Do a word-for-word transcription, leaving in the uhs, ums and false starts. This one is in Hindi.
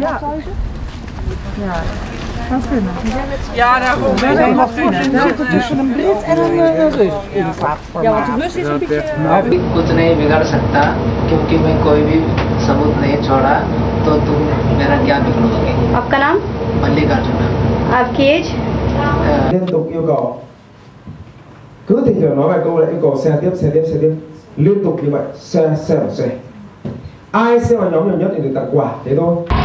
Ja. Ja. Zou kunnen. Ja, daarom. Wij zijn wat voor. We zitten tussen een Brit en een uh, Rus in het wachtformaat. Ja, want de Rus is een beetje... कुछ नहीं बिगड़ सकता क्योंकि मैं कोई भी सबूत नहीं छोड़ा तो तुम मेरा क्या बिगड़ोगे। आपका नाम? मल्लिकार्जुन। आपकी as? Liên tục yêu cầu, cứ thỉnh thoảng nói vài câu lại yêu cầu xe tiếp xe tiếp xe tiếp, liên tục như vậy, xe xe xe. Ai xe vào nhóm nhiều nhất thì được tặng quà, thế thôi.